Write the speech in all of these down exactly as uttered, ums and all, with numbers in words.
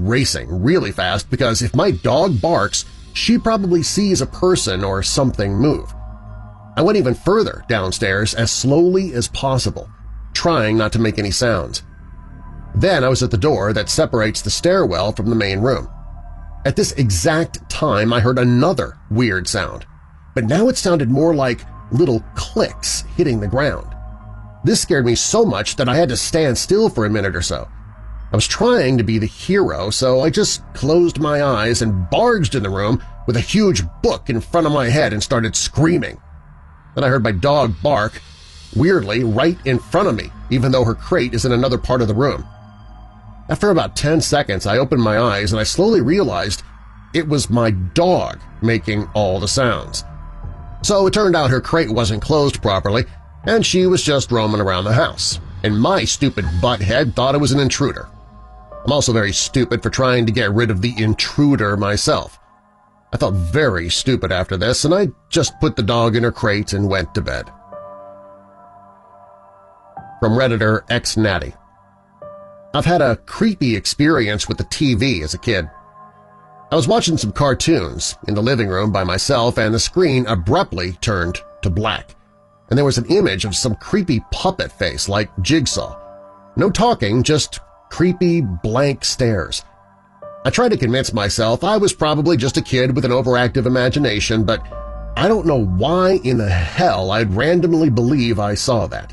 racing really fast because if my dog barks, she probably sees a person or something move. I went even further downstairs as slowly as possible, trying not to make any sounds. Then I was at the door that separates the stairwell from the main room. At this exact time, I heard another weird sound, but now it sounded more like little clicks hitting the ground. This scared me so much that I had to stand still for a minute or so. I was trying to be the hero, so I just closed my eyes and barged in the room with a huge book in front of my head and started screaming. Then I heard my dog bark, weirdly right in front of me, even though her crate is in another part of the room. After about ten seconds, I opened my eyes and I slowly realized it was my dog making all the sounds. So it turned out her crate wasn't closed properly, and she was just roaming around the house, and my stupid butthead thought it was an intruder. I'm also very stupid for trying to get rid of the intruder myself. I felt very stupid after this, and I just put the dog in her crate and went to bed. From Redditor X Natty. I've had a creepy experience with the T V as a kid. I was watching some cartoons in the living room by myself, and the screen abruptly turned to black, and there was an image of some creepy puppet face like Jigsaw. No talking, just creepy blank stares. I tried to convince myself I was probably just a kid with an overactive imagination, but I don't know why in the hell I'd randomly believe I saw that.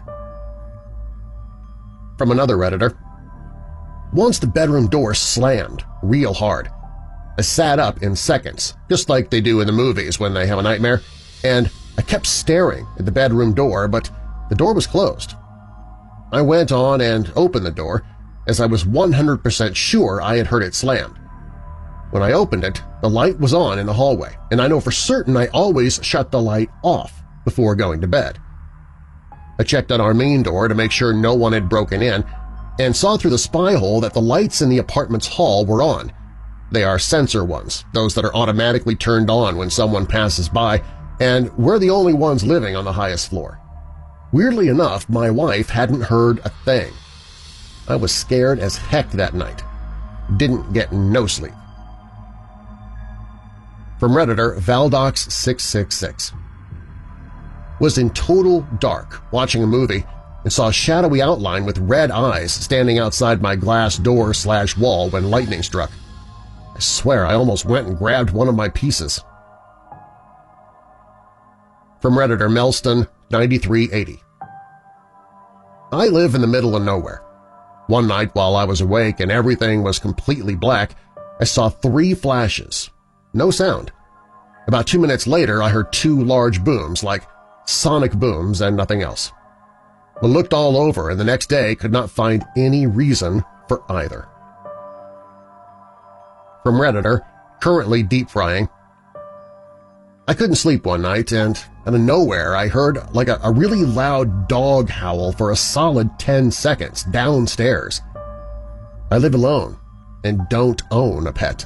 From another Redditor. Once the bedroom door slammed real hard. I sat up in seconds, just like they do in the movies when they have a nightmare, and I kept staring at the bedroom door, but the door was closed. I went on and opened the door, as I was one hundred percent sure I had heard it slammed. When I opened it, the light was on in the hallway, and I know for certain I always shut the light off before going to bed. I checked on our main door to make sure no one had broken in, and saw through the spy hole that the lights in the apartment's hall were on. They are sensor ones, those that are automatically turned on when someone passes by, and we're the only ones living on the highest floor. Weirdly enough, my wife hadn't heard a thing. I was scared as heck that night. Didn't get no sleep. From Redditor Valdox six six six. Was in total dark watching a movie and saw a shadowy outline with red eyes standing outside my glass door slash wall when lightning struck. I swear I almost went and grabbed one of my pieces. From Redditor Melston ninety-three eighty. I live in the middle of nowhere. One night while I was awake and everything was completely black, I saw three flashes. No sound. About two minutes later, I heard two large booms, like sonic booms and nothing else. I looked all over and the next day could not find any reason for either. From Redditor, currently deep frying. I couldn't sleep one night, and out of nowhere I heard like a, a really loud dog howl for a solid ten seconds downstairs. I live alone and don't own a pet.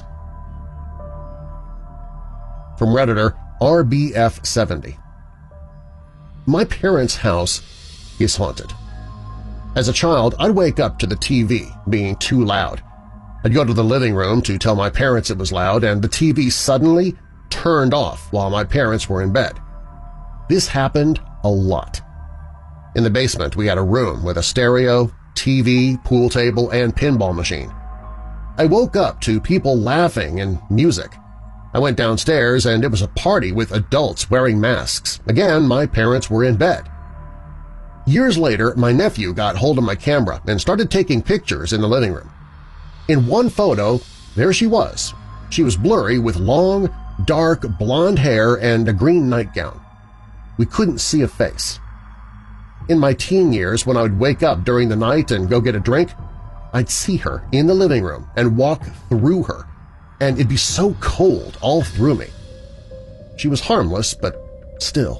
From Redditor R B F seventy. My parents' house is haunted. As a child, I'd wake up to the T V being too loud. I'd go to the living room to tell my parents it was loud, and the T V suddenly turned off while my parents were in bed. This happened a lot. In the basement, we had a room with a stereo, T V, pool table, and pinball machine. I woke up to people laughing and music. I went downstairs and it was a party with adults wearing masks. Again, my parents were in bed. Years later, my nephew got hold of my camera and started taking pictures in the living room. In one photo, there she was. She was blurry with long, dark blonde hair and a green nightgown. We couldn't see a face. In my teen years, when I would wake up during the night and go get a drink, I'd see her in the living room and walk through her, and it'd be so cold all through me. She was harmless, but still.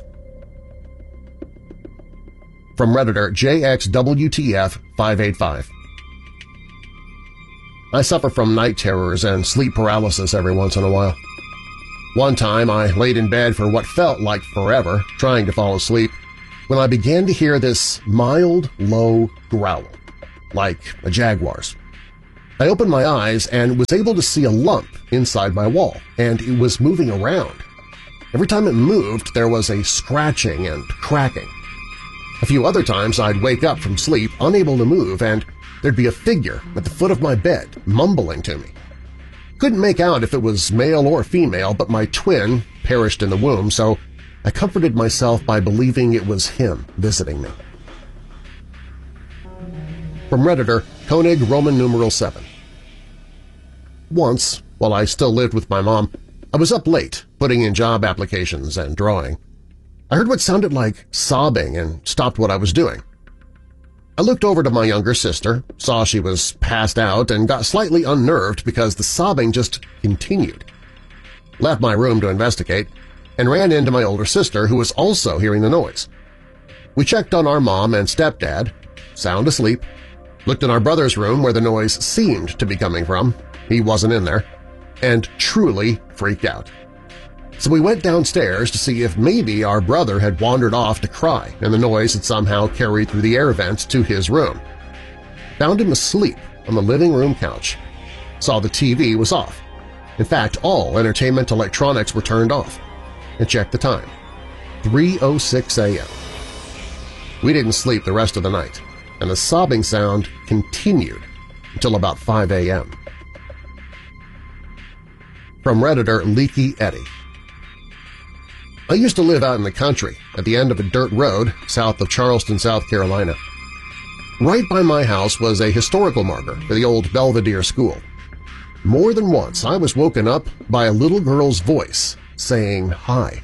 From Redditor J X W T F five eight five. I suffer from night terrors and sleep paralysis every once in a while. One time I laid in bed for what felt like forever, trying to fall asleep, when I began to hear this mild, low growl, like a jaguar's. I opened my eyes and was able to see a lump inside my wall, and it was moving around. Every time it moved, there was a scratching and cracking. A few other times I'd wake up from sleep unable to move, and there'd be a figure at the foot of my bed mumbling to me. Couldn't make out if it was male or female, but my twin perished in the womb, so I comforted myself by believing it was him visiting me. From Redditor, Koenig Roman numeral seven. Once, while I still lived with my mom, I was up late putting in job applications and drawing. I heard what sounded like sobbing and stopped what I was doing. I looked over to my younger sister, saw she was passed out, and got slightly unnerved because the sobbing just continued. Left my room to investigate and ran into my older sister, who was also hearing the noise. We checked on our mom and stepdad, sound asleep, looked in our brother's room where the noise seemed to be coming from, he wasn't in there, and truly freaked out. So we went downstairs to see if maybe our brother had wandered off to cry and the noise had somehow carried through the air vents to his room. Found him asleep on the living room couch. Saw the T V was off. In fact, all entertainment electronics were turned off. And checked the time. three oh six a m We didn't sleep the rest of the night, and the sobbing sound continued until about five a m From Redditor Leaky Eddie. I used to live out in the country at the end of a dirt road south of Charleston, South Carolina. Right by my house was a historical marker for the old Belvedere School. More than once I was woken up by a little girl's voice saying hi.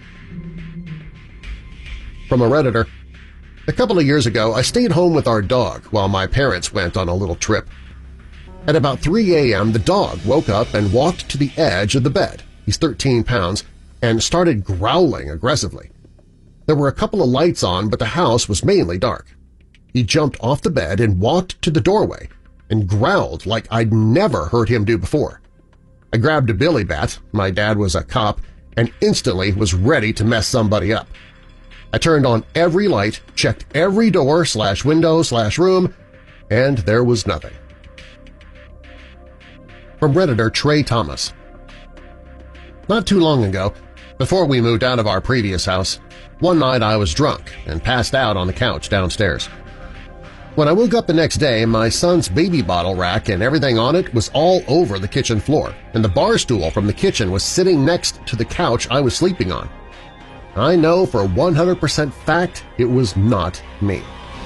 From a Redditor, a couple of years ago I stayed home with our dog while my parents went on a little trip. At about three a m the dog woke up and walked to the edge of the bed, he's thirteen pounds, and started growling aggressively. There were a couple of lights on, but the house was mainly dark. He jumped off the bed and walked to the doorway and growled like I'd never heard him do before. I grabbed a billy bat, my dad was a cop, and instantly was ready to mess somebody up. I turned on every light, checked every door slash window slash room, and there was nothing. From Redditor Trey Thomas. Not too long ago, before we moved out of our previous house, one night I was drunk and passed out on the couch downstairs. When I woke up the next day, my son's baby bottle rack and everything on it was all over the kitchen floor, and the bar stool from the kitchen was sitting next to the couch I was sleeping on. I know for one hundred percent fact it was not me.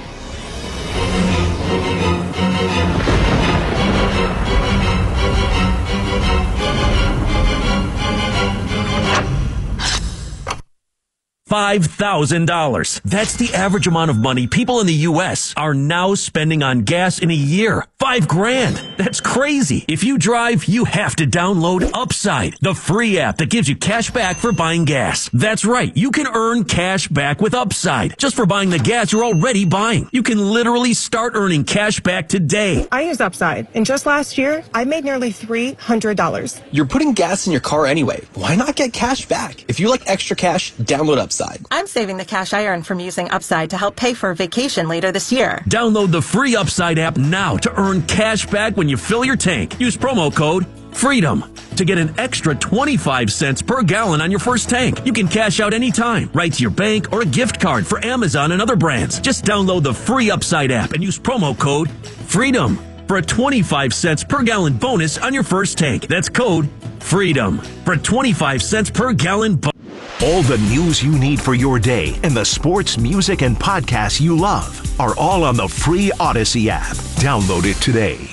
five thousand dollars. That's the average amount of money people in the U S are now spending on gas in a year. Five grand. That's crazy. If you drive, you have to download Upside, the free app that gives you cash back for buying gas. That's right. You can earn cash back with Upside just for buying the gas you're already buying. You can literally start earning cash back today. I use Upside, and just last year, I made nearly three hundred dollars. You're putting gas in your car anyway. Why not get cash back? If you like extra cash, download Upside. I'm saving the cash I earn from using Upside to help pay for a vacation later this year. Download the free Upside app now to earn cash back when you fill your tank. Use promo code FREEDOM to get an extra twenty-five cents per gallon on your first tank. You can cash out anytime, right to your bank or a gift card for Amazon and other brands. Just download the free Upside app and use promo code FREEDOM for a twenty-five cents per gallon bonus on your first tank. That's code FREEDOM for a twenty-five cents per gallon bonus. All the news you need for your day and the sports, music, and podcasts you love are all on the free Odyssey app. Download it today.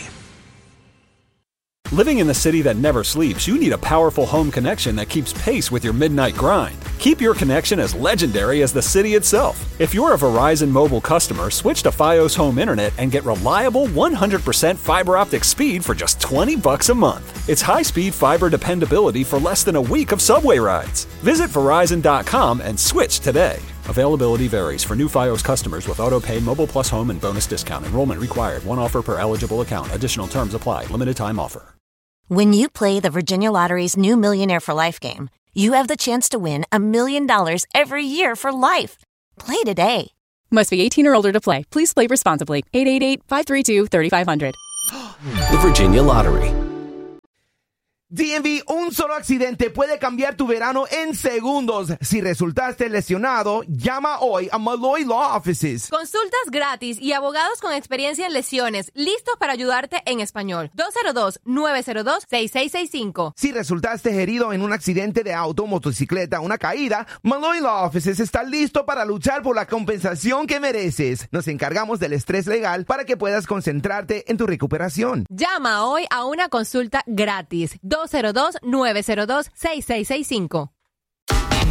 Living in the city that never sleeps, you need a powerful home connection that keeps pace with your midnight grind. Keep your connection as legendary as the city itself. If you're a Verizon mobile customer, switch to Fios Home Internet and get reliable one hundred percent fiber optic speed for just twenty bucks a month. It's high-speed fiber dependability for less than a week of subway rides. Visit Verizon dot com and switch today. Availability varies for new Fios customers with auto-pay, Mobile Plus Home, and bonus discount. Enrollment required. One offer per eligible account. Additional terms apply. Limited time offer. When you play the Virginia Lottery's new Millionaire for Life game, you have the chance to win a million dollars every year for life. Play today. Must be eighteen or older to play. Please play responsibly. eight eight eight, five three two, three five zero zero. The Virginia Lottery. D M V, un solo accidente puede cambiar tu verano en segundos. Si resultaste lesionado, llama hoy a Malloy Law Offices. Consultas gratis y abogados con experiencia en lesiones, listos para ayudarte en español. dos cero dos, nueve cero dos, seis seis seis cinco. Si resultaste herido en un accidente de auto, motocicleta o una caída, Malloy Law Offices está listo para luchar por la compensación que mereces. Nos encargamos del estrés legal para que puedas concentrarte en tu recuperación. Llama hoy a una consulta gratis. dos cero dos, nueve cero dos, seis seis seis cinco.